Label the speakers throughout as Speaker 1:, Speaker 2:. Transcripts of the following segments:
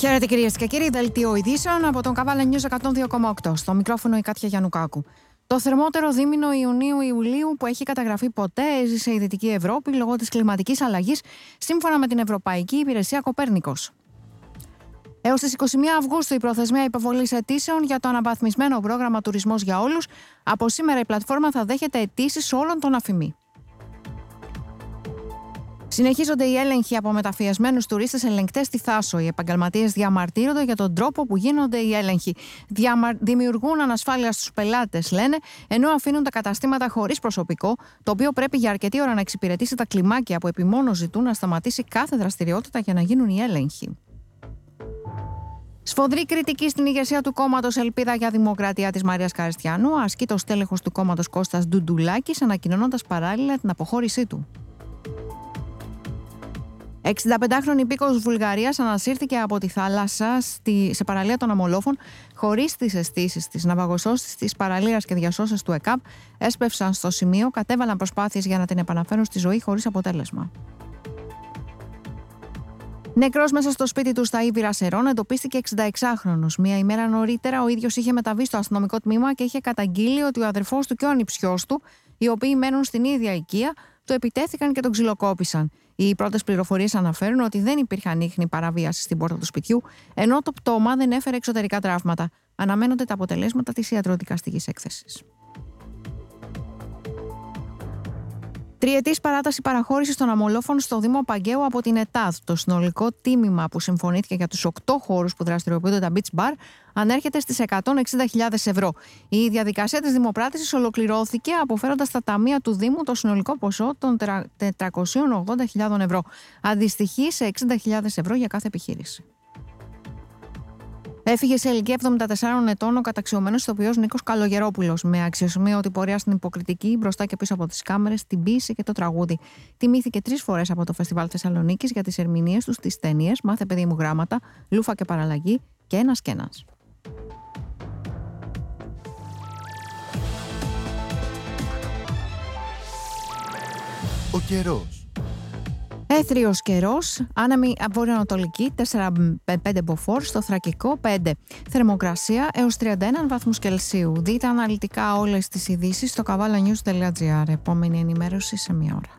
Speaker 1: Χαίρετε κυρίες και κύριοι, δελτίο ειδήσεων από τον Καβάλα News 102,8. Στο μικρόφωνο η Κάτια Γιαννουκάκου. Το θερμότερο δίμηνο Ιουνίου-Ιουλίου που έχει καταγραφεί ποτέ έζησε η Δυτική Ευρώπη λόγω της κλιματικής αλλαγής, σύμφωνα με την Ευρωπαϊκή Υπηρεσία Κοπέρνικος. Έως τις 21 Αυγούστου η προθεσμία υποβολής αιτήσεων για το αναβαθμισμένο πρόγραμμα Τουρισμός για Όλους. Από σήμερα η πλατφόρμα θα δέχεται αιτήσεις όλων των αφημί. Συνεχίζονται οι έλεγχοι από μεταφιεσμένους τουρίστες ελεγκτές στη Θάσο. Οι επαγγελματίες διαμαρτύρονται για τον τρόπο που γίνονται οι έλεγχοι. Δημιουργούν ανασφάλεια στους πελάτες, λένε, ενώ αφήνουν τα καταστήματα χωρίς προσωπικό, το οποίο πρέπει για αρκετή ώρα να εξυπηρετήσει τα κλιμάκια που επιμόνως ζητούν να σταματήσει κάθε δραστηριότητα για να γίνουν οι έλεγχοι. Σφοδρή κριτική στην ηγεσία του κόμματος Ελπίδα για Δημοκρατία της Μαρίας Καριστιανού ασκεί το στέλεχος του κόμματος Κώστας Ντουντουλάκης, ανακοινώνοντας παράλληλα την αποχώρησή του. 65χρονη υπήκοος Βουλγαρίας ανασύρθηκε από τη θάλασσα σε παραλία των Αμολόφων χωρίς τις αισθήσεις της. Ναυαγοσώστης της παραλίας και διασώσες του ΕΚΑΠ έσπευσαν στο σημείο, κατέβαλαν προσπάθειες για να την επαναφέρουν στη ζωή χωρίς αποτέλεσμα. Νεκρός μέσα στο σπίτι του στα Ήβυρα Σερών εντοπίστηκε 66χρονος. Μία ημέρα νωρίτερα ο ίδιος είχε μεταβεί στο αστυνομικό τμήμα και είχε καταγγείλει ότι ο αδερφός του και ο ανιψιός του, οι οποίοι μένουν στην ίδια οικία, το επιτέθηκαν και τον ξυλοκόπησαν. Οι πρώτες πληροφορίες αναφέρουν ότι δεν υπήρχαν ίχνη παραβίαση στην πόρτα του σπιτιού, ενώ το πτώμα δεν έφερε εξωτερικά τραύματα. Αναμένονται τα αποτελέσματα της ιατροδικαστικής έκθεσης. Τριετής παράταση παραχώρησης των Αμολόφων στο Δήμο Παγκαίου από την ΕΤΑΔ. Το συνολικό τίμημα που συμφωνήθηκε για τους 8 χώρους που δραστηριοποιούνται τα beach bar ανέρχεται στις 160.000 ευρώ. Η διαδικασία της δημοπράτησης ολοκληρώθηκε αποφέροντας στα ταμεία του Δήμου το συνολικό ποσό των 480.000 ευρώ. Αντιστοιχεί σε 60.000 ευρώ για κάθε επιχείρηση. Έφυγε σε ηλικία 74 ετών ο καταξιωμένος ηθοποιός Νίκος Καλογερόπουλος, με αξιοσημείωτη πορεία στην υποκριτική, μπροστά και πίσω από τις κάμερες, την ποίηση και το τραγούδι. Τιμήθηκε 3 φορές από το Φεστιβάλ Θεσσαλονίκης για τις ερμηνείες του στις ταινίες «Μάθε παιδί μου γράμματα», «Λούφα και παραλλαγή» και «Ένας κι ένας».
Speaker 2: Ο καιρός.
Speaker 1: Έθριος καιρός, άνεμη βορειοανατολική 4 με 5 μποφόρ, στο Θρακικό 5. Θερμοκρασία έως 31 βαθμούς Κελσίου. Δείτε αναλυτικά όλες τις ειδήσεις στο kavalanews.gr. Επόμενη ενημέρωση σε μία ώρα.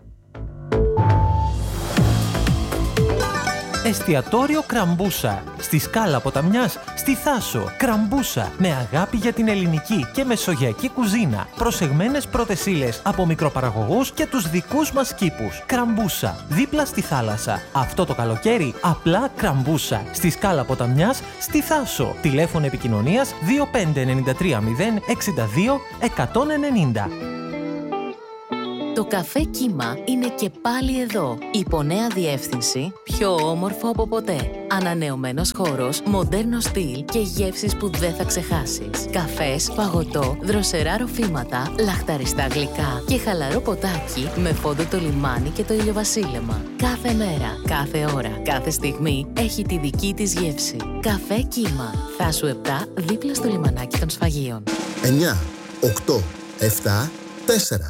Speaker 3: Εστιατόριο Κραμπούσα. Στη Σκάλα Ποταμιάς, στη Θάσο. Κραμπούσα. Με αγάπη για την ελληνική και μεσογειακή κουζίνα. Προσεγμένες πρώτες ύλες από μικροπαραγωγούς και τους δικούς μας κήπους. Κραμπούσα. Δίπλα στη θάλασσα. Αυτό το καλοκαίρι απλά Κραμπούσα. Στη Σκάλα Ποταμιάς, στη Θάσο. Τηλέφωνο επικοινωνίας 2593 062 190.
Speaker 4: Το καφέ Κύμα είναι και πάλι εδώ. Υπό νέα διεύθυνση, πιο όμορφο από ποτέ. Ανανεωμένος χώρος, μοντέρνο στυλ και γεύσεις που δεν θα ξεχάσεις. Καφές, φαγωτό, δροσερά ροφήματα, λαχταριστά γλυκά και χαλαρό ποτάκι με φόντο το λιμάνι και το ηλιοβασίλεμα. Κάθε μέρα, κάθε ώρα, κάθε στιγμή έχει τη δική της γεύση. Καφέ Κύμα. Θάσου 7, δίπλα στο λιμανάκι των Σφαγείων.
Speaker 5: 9, 8, 7, 4.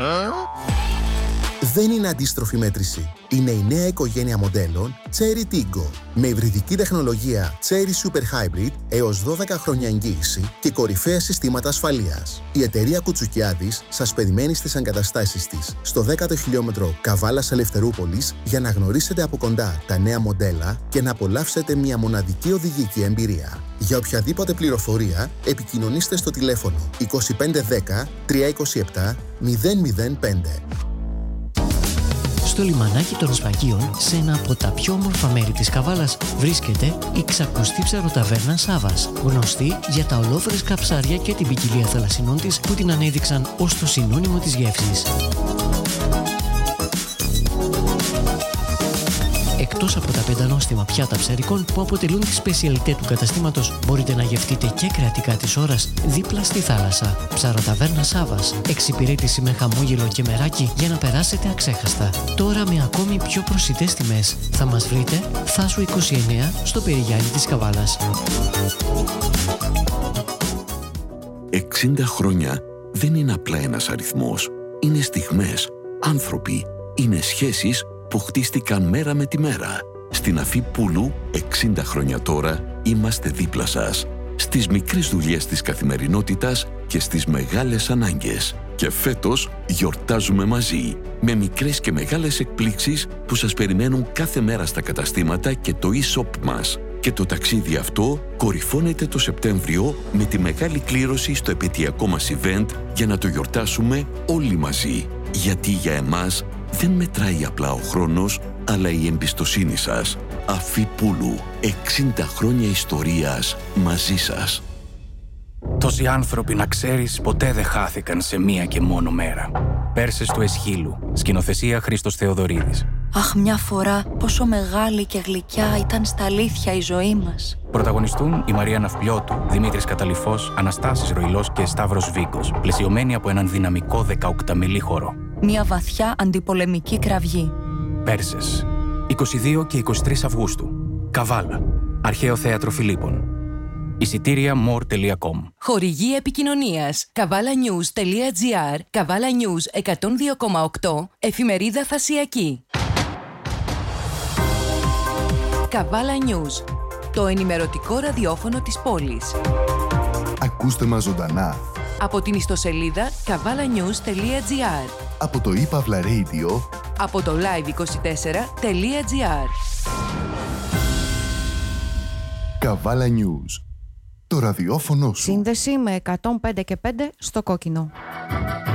Speaker 5: Δεν είναι αντίστροφη μέτρηση. Είναι η νέα οικογένεια μοντέλων Chery Tiggo. Με υβριδική τεχνολογία Chery Super Hybrid έως 12 χρόνια εγγύηση και κορυφαία συστήματα ασφαλείας. Η εταιρεία Κουτσουκιάδης σας περιμένει στις εγκαταστάσεις της στο 10ο χιλιόμετρο Καβάλας Ελευθερούπολης για να γνωρίσετε από κοντά τα νέα μοντέλα και να απολαύσετε μια μοναδική οδηγική εμπειρία. Για οποιαδήποτε πληροφορία, επικοινωνήστε στο τηλέφωνο 2510 327 005.
Speaker 6: Στο λιμανάκι των Σφαγείων, σε ένα από τα πιο όμορφα μέρη της Καβάλας, βρίσκεται η ξακουστή ψαροταβέρνα Σάβας, γνωστή για τα ολόφρεσκα καψάρια και την ποικιλία θαλασσινών της που την ανέδειξαν ως το συνώνυμο της γεύσης. Εκτός από τα 5 νόστιμα πιάτα ψαρικών που αποτελούν τη σπεσιαλιτέ του καταστήματος, μπορείτε να γευτείτε και κρεατικά της ώρας δίπλα στη θάλασσα. Ψαροταβέρνα Σάβας. Εξυπηρέτηση με χαμόγελο και μεράκι για να περάσετε αξέχαστα. Τώρα με ακόμη πιο προσιτές τιμές. Θα μας βρείτε Θάσου 29 στο Περιγιάννη της Καβάλας.
Speaker 7: 60 χρόνια δεν είναι απλά ένας αριθμός. Είναι στιγμές, άνθρωποι, είναι σχέσεις που χτίστηκαν μέρα με τη μέρα. Στην Αφή Πούλου, 60 χρόνια τώρα, είμαστε δίπλα σας. Στις μικρές δουλειές της καθημερινότητας και στις μεγάλες ανάγκες. Και φέτος γιορτάζουμε μαζί, με μικρές και μεγάλες εκπλήξεις που σας περιμένουν κάθε μέρα στα καταστήματα και το e-shop μας. Και το ταξίδι αυτό κορυφώνεται το Σεπτέμβριο με τη μεγάλη κλήρωση στο επαιτειακό μας event για να το γιορτάσουμε όλοι μαζί. Γιατί για εμάς δεν μετράει απλά ο χρόνος, αλλά η εμπιστοσύνη σας. Αφή Πούλου, 60 χρόνια ιστορίας μαζί σας.
Speaker 8: Τόσοι άνθρωποι, να ξέρεις, ποτέ δεν χάθηκαν σε μία και μόνο μέρα. Πέρσες του Εσχύλου, σκηνοθεσία Χρήστος Θεοδωρίδης.
Speaker 9: Αχ, μια φορά πόσο μεγάλη και γλυκιά ήταν στα αλήθεια η ζωή μας.
Speaker 8: Πρωταγωνιστούν η Μαρία Ναυπλιώτου, Δημήτρης Καταλυφός, Αναστάσης Ροϊλός και Σταύρος Βίκος, πλαισιωμένοι από έναν δυναμικό 18μηλή χορό.
Speaker 9: Μια βαθιά αντιπολεμική κραυγή.
Speaker 8: Πέρσες, 22 και 23 Αυγούστου. Καβάλα, Αρχαίο Θέατρο Φιλίππων. Εισιτήρια more.com.
Speaker 4: Χορηγή επικοινωνίας kavalanews.gr, Kavala News 102,8, εφημερίδα Θασιακή. Kavala News, το ενημερωτικό ραδιόφωνο της πόλης.
Speaker 2: Ακούστε μας ζωντανά
Speaker 4: Από την ιστοσελίδα kavalanews.gr,
Speaker 2: από το ePavla Radio,
Speaker 4: από το live24.gr.
Speaker 2: Kavala News. Το ραδιόφωνο σου.
Speaker 1: Σύνδεση με 105 και 5 στο κόκκινο.